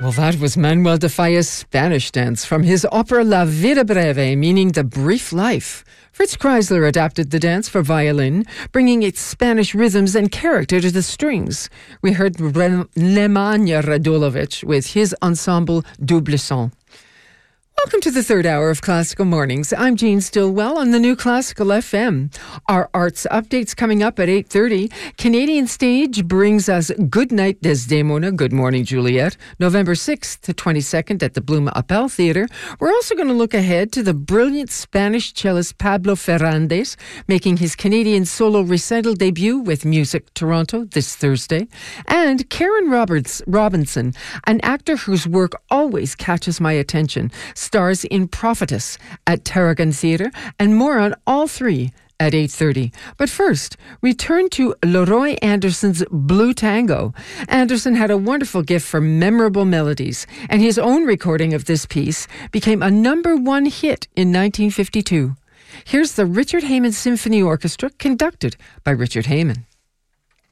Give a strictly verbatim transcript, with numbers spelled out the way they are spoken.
Well, that was Manuel de Falla's Spanish dance from his opera La Vida Breve, meaning the brief life. Fritz Kreisler adapted the dance for violin, bringing its Spanish rhythms and character to the strings. We heard Nemanja Radulovic with his ensemble Double Son. Welcome to the third hour of Classical Mornings. I'm Jean Stillwell on the New Classical F M. Our arts updates coming up at eight thirty. Canadian Stage brings us Goodnight Desdemona, Good Morning Juliet, November sixth to twenty-second at the Bluma Appel Theatre. We're also going to look ahead to the brilliant Spanish cellist Pablo Ferrandes making his Canadian solo recital debut with Music Toronto this Thursday. And Karen Roberts Robinson, an actor whose work always catches my attention, stars in Prophetess at Tarragon Theatre, and more on all three at eight thirty. But first, return to Leroy Anderson's Blue Tango. Anderson had a wonderful gift for memorable melodies, and his own recording of this piece became a number one hit in nineteen fifty-two. Here's the Richard Heyman Symphony Orchestra, conducted by Richard Heyman.